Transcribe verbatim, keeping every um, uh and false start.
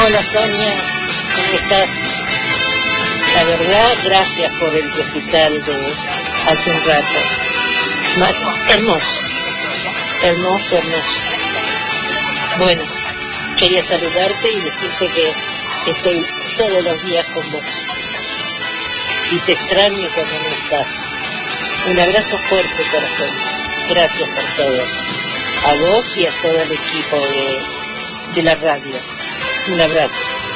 Hola Sonia, ¿cómo estás? La verdad, gracias por el recital de hace un rato. Ma- hermoso, hermoso, hermoso. Bueno, quería saludarte y decirte que estoy todos los días con vos. Y te extraño cuando no estás. Un abrazo fuerte, corazón. Gracias por todo. A vos y a todo el equipo de, de la radio. Un abrazo.